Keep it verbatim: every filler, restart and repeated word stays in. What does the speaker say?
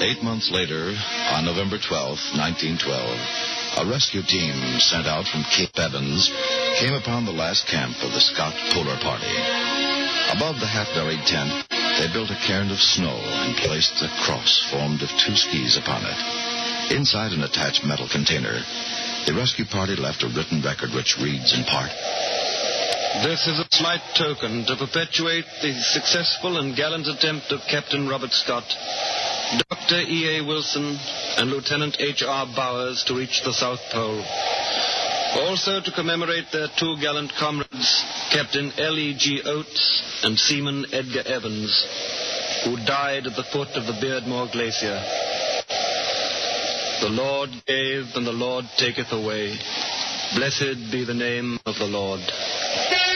Eight months later, on November twelfth, nineteen twelve, a rescue team sent out from Cape Evans came upon the last camp of the Scott Polar Party. Above the half-buried tent, they built a cairn of snow and placed a cross formed of two skis upon it. Inside an attached metal container, the rescue party left a written record which reads in part, "This is a slight token to perpetuate the successful and gallant attempt of Captain Robert Scott, Doctor E A Wilson, and Lieutenant H R Bowers to reach the South Pole. Also to commemorate their two gallant comrades, Captain L E G Oates and Seaman Edgar Evans, who died at the foot of the Beardmore Glacier. The Lord gave and the Lord taketh away. Blessed be the name of the Lord."